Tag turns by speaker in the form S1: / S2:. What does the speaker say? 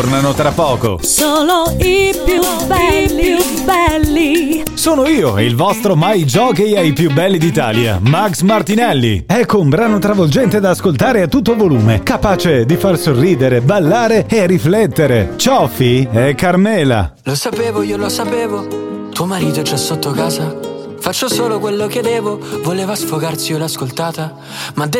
S1: Tornano tra poco.
S2: Solo i più belli.
S1: Sono io, il vostro mai jockey ai più belli d'Italia, Max Martinelli. Ecco un brano travolgente da ascoltare a tutto volume, capace di far sorridere, ballare e riflettere. Cioffi e Carmela.
S3: Lo sapevo, io lo sapevo, tuo marito è già sotto casa. Faccio solo quello che devo, voleva sfogarsi, io l'ho ascoltata, ma